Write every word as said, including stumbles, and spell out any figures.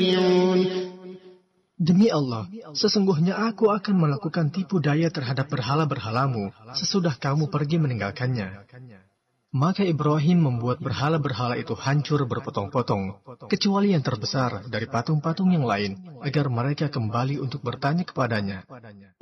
Demi Allah, sesungguhnya aku akan melakukan tipu daya terhadap berhala-berhalamu sesudah kamu pergi meninggalkannya. Maka Ibrahim membuat berhala-berhala itu hancur berpotong-potong, kecuali yang terbesar dari patung-patung yang lain, agar mereka kembali untuk bertanya kepadanya.